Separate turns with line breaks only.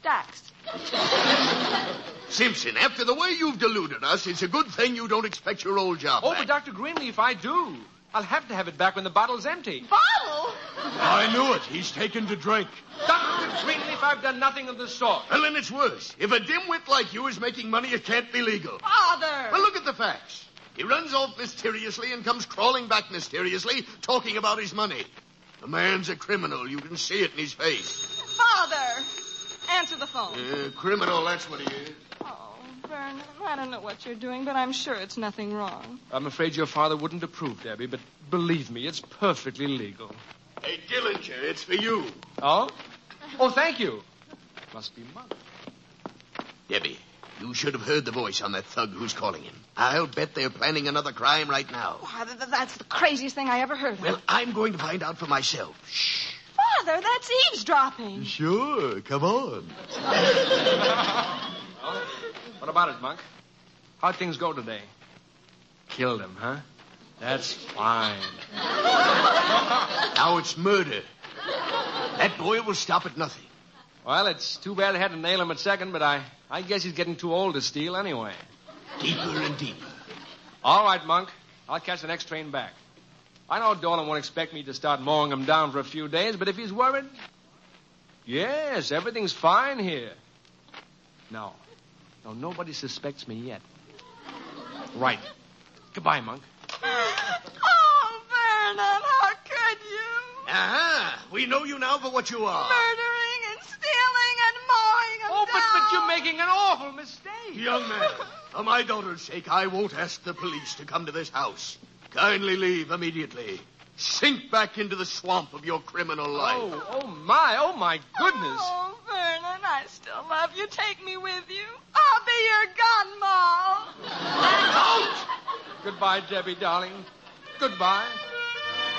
stacks.
Simpson, after the way you've deluded us, it's a good thing you don't expect your old job
Oh,
back.
but Dr. Greenleaf, I do. I'll have to have it back when the bottle's empty.
Bottle?
I knew it. He's taken to drink.
Dr. Greenleaf, I've done nothing of the sort.
Well, then it's worse. If a dimwit like you is making money, it can't be legal.
Father!
Well, look at the facts. He runs off mysteriously and comes crawling back mysteriously, talking about his money. The man's a criminal. You can see it in his face.
Father! Answer the phone.
Criminal, that's what he is.
Oh, Vernon, I don't know what you're doing, but I'm sure it's nothing wrong.
I'm afraid your father wouldn't approve, Debbie, but believe me, it's perfectly legal.
Hey, Dillinger, it's for you.
Oh? Oh, thank you. Must be Monk.
Debbie, you should have heard the voice on that thug who's calling him. I'll bet they're planning another crime right now.
Why, that's the craziest thing I ever heard of.
Well, I'm going to find out for myself. Shh.
Father, that's eavesdropping.
Sure, come on.
What about it, Monk? How'd things go today? Killed him, huh? That's fine.
Now it's murder. That boy will stop at nothing.
Well, it's too bad I had to nail him at second, but I guess he's getting too old to steal anyway.
Deeper and deeper.
All right, Monk. I'll catch the next train back. I know Dolan won't expect me to start mowing him down for a few days, but if he's worried... Yes, everything's fine here. No, nobody suspects me yet. Right. Goodbye, Monk.
Oh, Vernon, how could you?
Uh-huh. We know you now for what you are.
Murdering and stealing and mowing them
Oh,
down.
but you're making an awful mistake.
Young man, for my daughter's sake, I won't ask the police to come to this house. Kindly leave immediately. Sink back into the swamp of your criminal life.
Oh, my goodness.
Oh, Vernon, I still love you. Take me with you. I'll be your gun, Ma.
Goodbye, Debbie, darling. Goodbye.